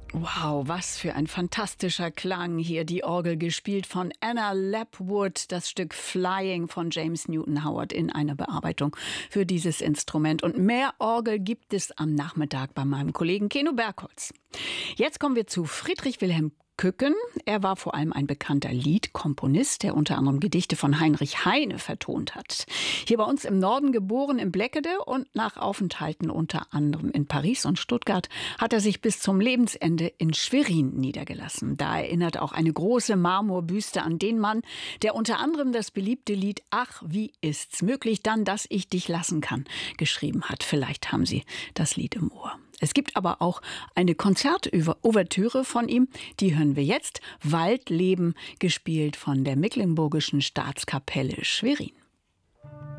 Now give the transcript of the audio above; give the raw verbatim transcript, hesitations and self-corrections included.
Wow, was für ein fantastischer Klang hier. Die Orgel gespielt von Anna Lapwood, das Stück Flying von James Newton Howard in einer Bearbeitung für dieses Instrument. Und mehr Orgel gibt es am Nachmittag bei meinem Kollegen Keno Bergholz. Jetzt kommen wir zu Friedrich Wilhelm Kücken. Er war vor allem ein bekannter Liedkomponist, der unter anderem Gedichte von Heinrich Heine vertont hat. Hier bei uns im Norden geboren in Bleckede und nach Aufenthalten unter anderem in Paris und Stuttgart hat er sich bis zum Lebensende in Schwerin niedergelassen. Da erinnert auch eine große Marmorbüste an den Mann, der unter anderem das beliebte Lied Ach, wie ist's möglich dann, dass ich dich lassen kann geschrieben hat. Vielleicht haben Sie das Lied im Ohr. Es gibt aber auch eine Konzertouvertüre von ihm, die hören wir jetzt. Waldleben, gespielt von der Mecklenburgischen Staatskapelle Schwerin.